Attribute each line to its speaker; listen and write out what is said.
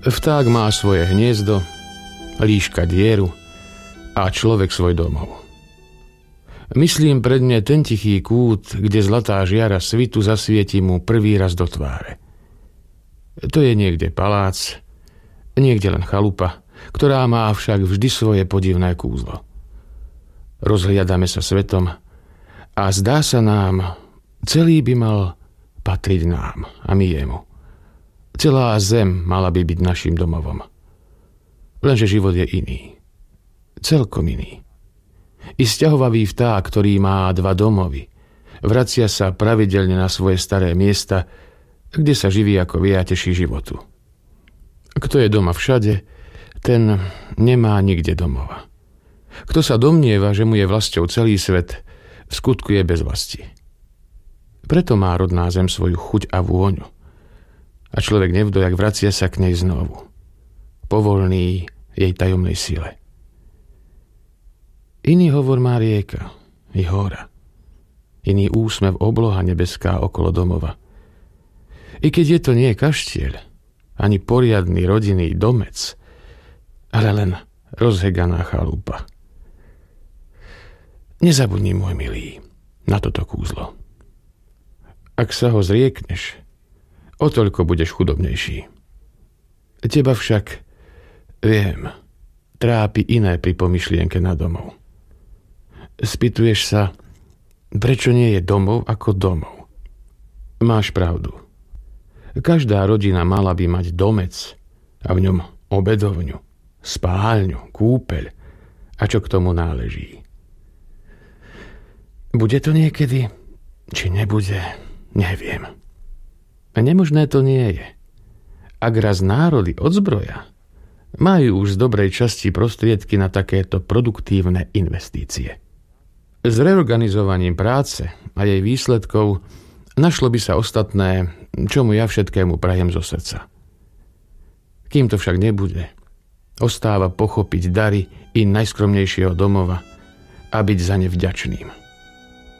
Speaker 1: Vták má svoje hniezdo, líška dieru a človek svoj domov. Myslím predne ten tichý kút, kde zlatá žiara svitu zasvieti mu prvý raz do tváre. To je niekde palác, niekde len chalupa, ktorá má však vždy svoje podivné kúzlo. Rozhliadame sa svetom a zdá sa nám, celý by mal patriť nám a my jemu. Celá zem mala by byť našim domovom. Lenže život je iný. Celkom iný. I sťahovavý vták, ktorý má dva domovy, vracia sa pravidelne na svoje staré miesta, kde sa živí ako vie a teší životu. Kto je doma všade, ten nemá nikde domova. Kto sa domnieva, že mu je vlastou celý svet, v skutku je bez vlasti. Preto má rodná zem svoju chuť a vôňu. A človek nevdojak vracia sa k nej znovu. Povolný jej tajomnej sile. Iný hovor má rieka i hora. Iný úsmev obloha nebeská okolo domova. I keď je to nie kaštieľ, ani poriadny rodinný domec, ale len rozheganá chalupa. Nezabudni, môj milý, na toto kúzlo. Ak sa ho zriekneš, o toľko budeš chudobnejší. Teba však, viem, trápi iné pri pomyšlienke na domov. Spýtuješ sa, prečo nie je domov ako domov. Máš pravdu. Každá rodina mala by mať domec a v ňom obedovňu, spálňu, kúpeľ a čo k tomu náleží. Bude to niekedy, či nebude, neviem. A nemožné to nie je. Ak raz národy odzbroja, majú už z dobrej časti prostriedky na takéto produktívne investície. S reorganizovaním práce a jej výsledkov našlo by sa ostatné, čomu ja všetkému prajem zo srdca. Kým to však nebude, ostáva pochopiť dary i najskromnejšieho domova a byť za ne vďačným.